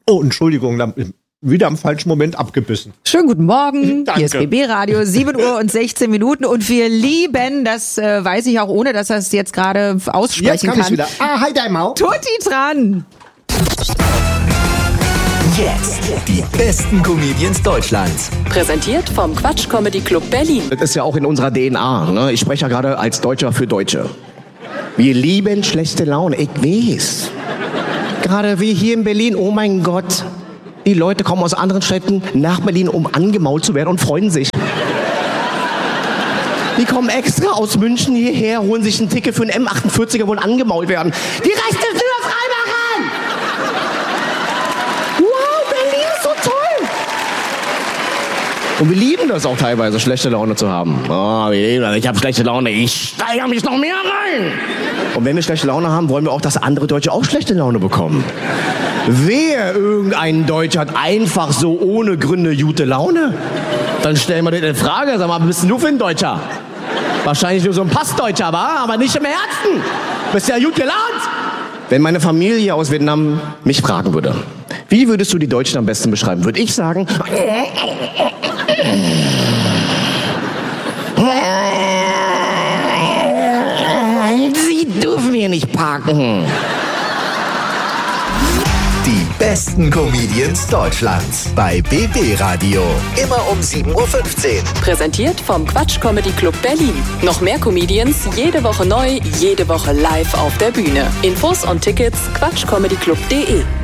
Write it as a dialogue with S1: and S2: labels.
S1: Oh, Entschuldigung, wieder am falschen Moment abgebissen.
S2: Schönen guten Morgen,
S1: Danke.
S2: Hier ist BB Radio, 7 Uhr und 16 Minuten und wir lieben, das weiß ich auch ohne, dass er es jetzt gerade aussprechen
S1: Jetzt kann ich wieder. Hi, dein Mau.
S2: Tutti dran!
S3: Jetzt die besten Comedians Deutschlands.
S4: Präsentiert vom Quatsch Comedy Club Berlin.
S5: Das ist ja auch in unserer DNA. Ne? Ich spreche ja gerade als Deutscher für Deutsche. Wir lieben schlechte Laune, ich weiß. Gerade wie hier in Berlin, oh mein Gott. Die Leute kommen aus anderen Städten nach Berlin, um angemault zu werden und freuen sich. Die kommen extra aus München hierher, holen sich ein Ticket für einen M48er, wollen angemault werden. Die rechte Tür frei machen! Wow, Berlin ist so toll! Und wir lieben das auch teilweise, schlechte Laune zu haben. Oh, ich habe schlechte Laune, ich steigere mich noch mehr rein. Und wenn wir schlechte Laune haben, wollen wir auch, dass andere Deutsche auch schlechte Laune bekommen. Wer irgendein Deutscher hat einfach so ohne Gründe gute Laune? Dann stellen wir das in Frage. Sag mal, bist du für ein Deutscher? Wahrscheinlich nur so ein Passdeutscher, aber nicht im Herzen. Bist ja gut gelaunt. Wenn meine Familie aus Vietnam mich fragen würde, wie würdest du die Deutschen am besten beschreiben? Würde ich sagen... Sie dürfen hier nicht parken.
S3: Die besten Comedians Deutschlands bei BB Radio. Immer um 7.15 Uhr.
S4: Präsentiert vom Quatsch Comedy Club Berlin. Noch mehr Comedians, jede Woche neu, jede Woche live auf der Bühne. Infos und Tickets quatschcomedyclub.de.